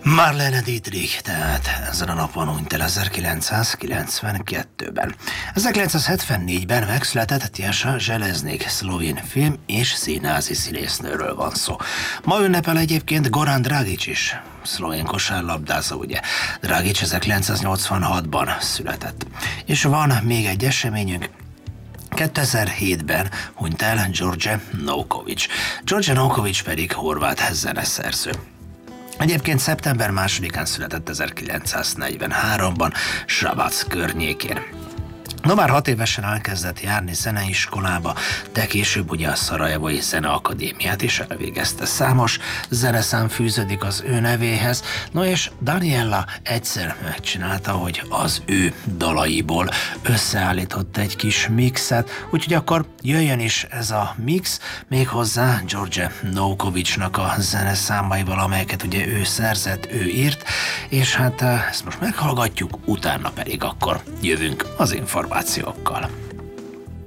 Marlene Dietrich, tehát ezen a napon hunyt el 1992-ben. 1974-ben megszületett Tjasa Zseleznik, szlovén film- és színházi színésznőről van szó. Ma ünnepel egyébként Goran Dragic is, szlovén kosárlabdázó, ugye. Dragic 1986-ban született. És van még egy eseményünk, 2007-ben hunyt el Đorđe Novković. Đorđe Novković pedig horvát zeneszerző. Egyébként szeptember 2-án született 1943-ban Šabac környékén. No, már 6 évesen elkezdett járni zeneiskolába, de később ugye a Szarajevói Zeneakadémiát is elvégezte. Számos zeneszám fűződik az ő nevéhez, no és Daniela egyszer megcsinálta, hogy az ő dalaiból összeállított egy kis mixet, úgyhogy akkor jöjjön is ez a mix, méghozzá Đorđe Novkovićnak a zeneszámaival, amelyeket ugye ő szerzett, ő írt, és hát ezt most meghallgatjuk, utána pedig akkor jövünk az információkkal.